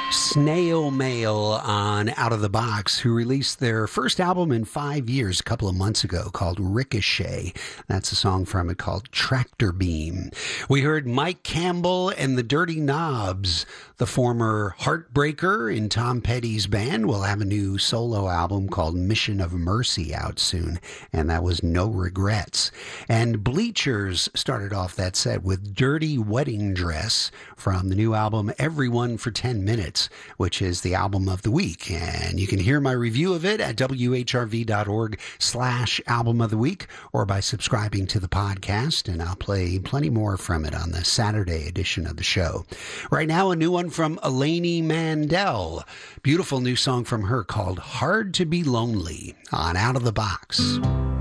Snail Mail on Out of the Box, who released their first album in 5 years a couple of months ago called Ricochet. That's a song from it called Tractor Beam. We heard Mike Campbell and the Dirty Knobs. The former Heartbreaker in Tom Petty's band will have a new solo album called Mission of Mercy out soon, and that was No Regrets. And Bleachers started off that set with Dirty Wedding Dress from the new album Everyone for 10 Minutes, which is the album of the week. And you can hear my review of it at whrv.org/album of the week or by subscribing to the podcast, and I'll play plenty more from it on the Saturday edition of the show. Right now, a new one from Elaine Mandel. Beautiful new song from her called Hard to Be Lonely on Out of the Box.